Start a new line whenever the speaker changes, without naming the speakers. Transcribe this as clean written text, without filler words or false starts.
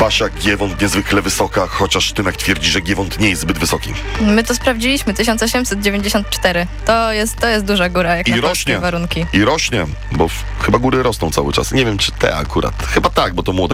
Basia, Giewont niezwykle wysoka, chociaż Tymek twierdzi, że Giewont nie jest zbyt wysoki.
My to sprawdziliśmy, 1894. To jest duża góra, jak
I
na polskie
rośnie.
warunki.
I rośnie, bo chyba góry rosną cały czas. Nie wiem, czy te akurat. Chyba tak, bo to młode